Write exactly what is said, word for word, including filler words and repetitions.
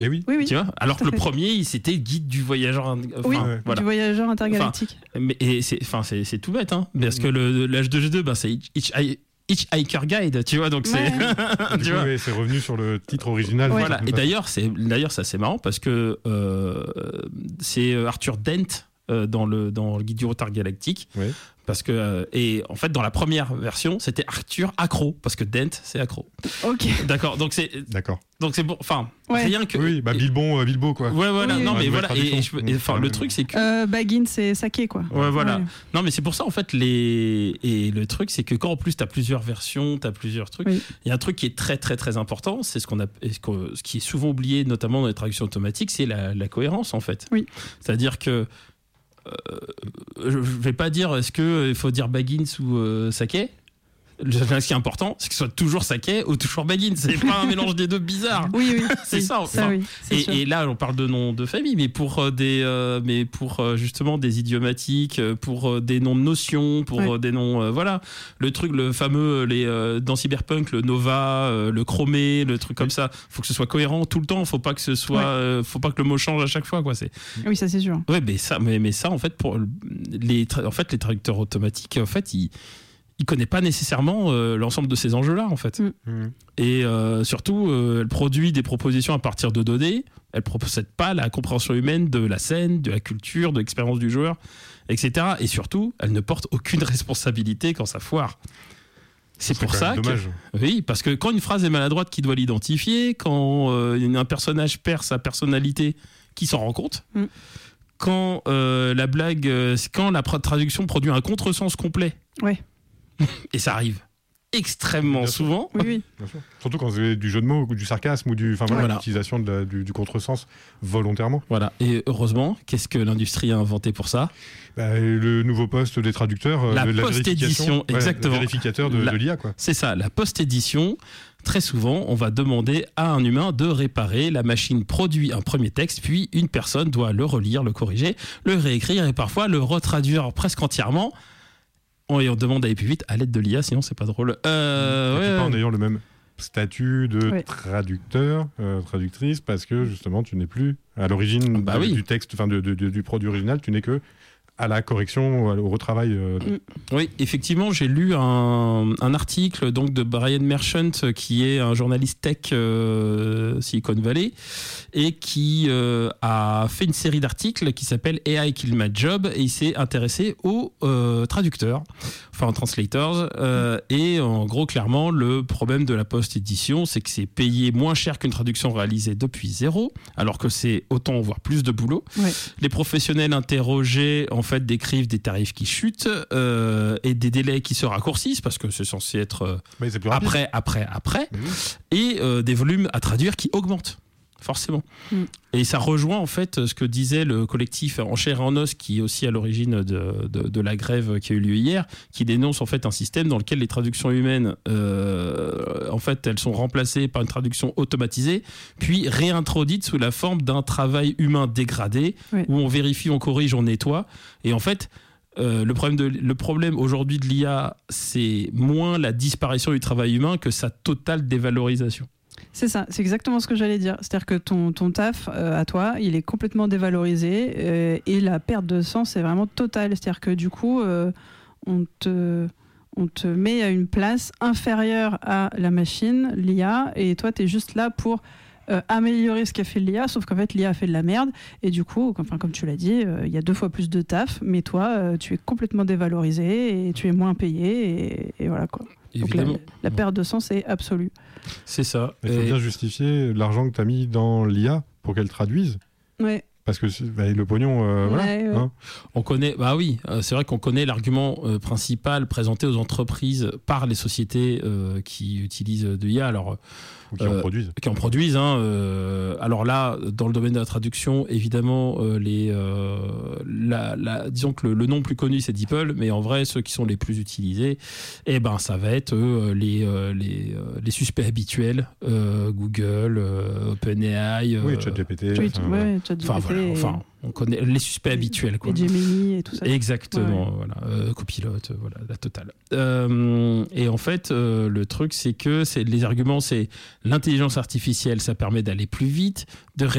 Et oui. Oui, oui. Tu vois, alors que le premier, c'était guide du voyageur. Enfin, oui, voilà. du voyageur intergalactique. Enfin, mais et c'est, enfin, c'est, c'est tout bête, hein, parce mmh. que le, l'H deux G deux, ben, c'est Hitch, Hitchhiker Guide, tu vois, donc ouais. c'est. du tu coup, vois ouais, c'est revenu sur le titre original. Ouais. Voilà. Et d'ailleurs, c'est, d'ailleurs, ça c'est marrant parce que euh, c'est Arthur Dent euh, dans le dans le guide du retard galactique. Ouais. Parce que euh, et en fait dans la première version c'était Arthur Accro parce que Dent c'est accro. Ok. D'accord. Donc c'est. D'accord. Donc c'est bon. Enfin ouais. rien que. Oui, bah Bilbon, euh, Bilbo quoi. Ouais voilà. Oui, non oui. mais voilà. Et, et, je, et enfin le truc c'est que. Euh, Baggins c'est saké quoi. Ouais voilà. Ouais. Non mais c'est pour ça en fait les et le truc c'est que quand en plus t'as plusieurs versions, t'as plusieurs trucs. Il oui. y a un truc qui est très très très important, c'est ce qu'on a, ce qui est souvent oublié notamment dans les traductions automatiques, c'est la, la cohérence en fait. Oui. C'est-à-dire que Euh, je vais pas dire est-ce que il faut dire Baggins ou euh, Saké. Ce qui est important, c'est que ce soit toujours Saké ou toujours Baggins. C'est pas un mélange des deux bizarre. Oui, oui. c'est oui, ça. Enfin. ça oui, et, et là, on parle de noms de famille, mais pour euh, des, euh, mais pour euh, justement des idiomatiques, pour euh, des noms de notions, pour ouais. euh, des noms, euh, voilà, le truc, le fameux, les euh, dans Cyberpunk, le Nova, euh, le Chromé, le truc comme ça. Faut que ce soit cohérent tout le temps. Faut pas que ce soit, ouais. euh, faut pas que le mot change à chaque fois, quoi. C'est. Oui, ça c'est sûr. Ouais, mais ça, mais, mais ça, en fait, pour les, en fait, les traducteurs automatiques, en fait, ils il connaît pas nécessairement euh, l'ensemble de ces enjeux-là, en fait. Mmh. Et euh, surtout, euh, elle produit des propositions à partir de données. Elle ne possède pas la compréhension humaine de la scène, de la culture, de l'expérience du joueur, et cetera. Et surtout, elle ne porte aucune responsabilité quand ça foire. C'est, c'est pour ça dommage. que... Oui, parce que quand une phrase est maladroite, qui doit l'identifier? Quand euh, un personnage perd sa personnalité, qui s'en rend compte? Mmh. Quand euh, la blague... Quand la traduction produit un contresens complet. Ouais. Et ça arrive extrêmement bien souvent. Oui, oui. Bien sûr. Surtout quand c'est du jeu de mots ou du sarcasme ou du, enfin voilà, voilà. l'utilisation de la, du, du contresens volontairement. Voilà. Et heureusement, qu'est-ce que l'industrie a inventé pour ça? Bah, le nouveau poste des traducteurs, la de la post-édition, ouais, exactement. Le vérificateur de, la, de l'I A, quoi. C'est ça, la post-édition. Très souvent, on va demander à un humain de réparer. La machine produit un premier texte, puis une personne doit le relire, le corriger, le réécrire et parfois le retraduire presque entièrement. Et on demande à aller plus vite à l'aide de l'I A, sinon c'est pas drôle. Euh, ouais, ouais, pas en ayant le même statut de ouais. traducteur, euh, traductrice, parce que justement tu n'es plus à l'origine bah de, oui. du texte, enfin de, de, de, du produit original, tu n'es que à la correction, au retravail. Euh... Oui, effectivement, j'ai lu un, un article donc de Brian Merchant, qui est un journaliste tech euh, Silicon Valley, et qui euh, a fait une série d'articles qui s'appelle A I Kill My Job, et il s'est intéressé aux euh, traducteurs, enfin aux translators, euh, et en gros, clairement, le problème de la post-édition, c'est que c'est payé moins cher qu'une traduction réalisée depuis zéro, alors que c'est autant, voire plus de boulot. Ouais. Les professionnels interrogés, en fait, décrivent des tarifs qui chutent euh, et des délais qui se raccourcissent parce que c'est censé être euh, Mais c'est plus après, après, après, oui. et euh, des volumes à traduire qui augmentent. Forcément. Mm. Et ça rejoint en fait ce que disait le collectif En Chair et en Os, qui est aussi à l'origine de, de, de la grève qui a eu lieu hier, qui dénonce en fait un système dans lequel les traductions humaines, euh, en fait, elles sont remplacées par une traduction automatisée, puis réintroduites sous la forme d'un travail humain dégradé, oui. où on vérifie, on corrige, on nettoie. Et en fait, Euh, le problème, de, le problème aujourd'hui de l'I A, c'est moins la disparition du travail humain que sa totale dévalorisation. C'est ça, c'est exactement ce que j'allais dire. C'est-à-dire que ton, ton taf, euh, à toi, il est complètement dévalorisé euh, et la perte de sens est vraiment totale. C'est-à-dire que du coup, euh, on, te, on te met à une place inférieure à la machine, l'I A, et toi, tu es juste là pour euh, améliorer ce qu'a fait l'I A, sauf qu'en fait, l'I A a fait de la merde. Et du coup, enfin, comme tu l'as dit, il euh, y a deux fois plus de taf, mais toi, euh, tu es complètement dévalorisé et tu es moins payé, et, et voilà quoi. Donc la, la perte de sens est absolue. C'est ça. Il faut et... bien justifier l'argent que tu as mis dans l'I A pour qu'elle traduise. Ouais. Parce que bah, le pognon, euh, ouais, voilà. Ouais. Hein. On connaît, bah oui, euh, c'est vrai qu'on connaît l'argument euh, principal présenté aux entreprises par les sociétés euh, qui utilisent de l'I A. Alors, Ou qui euh, en produisent. Qui en produisent. Hein, euh, alors là, dans le domaine de la traduction, évidemment, euh, les, euh, la, la, disons que le, le nom plus connu, c'est DeepL, mais en vrai, ceux qui sont les plus utilisés, eh ben, ça va être euh, les, euh, les, euh, les suspects habituels, euh, Google, euh, OpenAI. Oui, euh, ChatGPT. Oui, enfin, ouais, ouais. ChatGPT. Enfin voilà, et... enfin, on connaît les suspects habituels. Quoi. Et Gemini et tout ça. Exactement, ouais. voilà, euh, copilote, voilà, la totale. Euh, et en fait, euh, le truc, c'est que c'est, les arguments, c'est l'intelligence artificielle, ça permet d'aller plus vite, de